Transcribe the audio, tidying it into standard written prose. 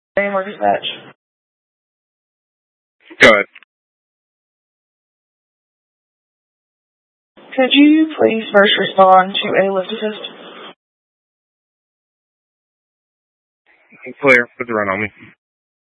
Or dispatch. Go ahead. Could you please first respond to a lift assist? Clear. Put the run on me.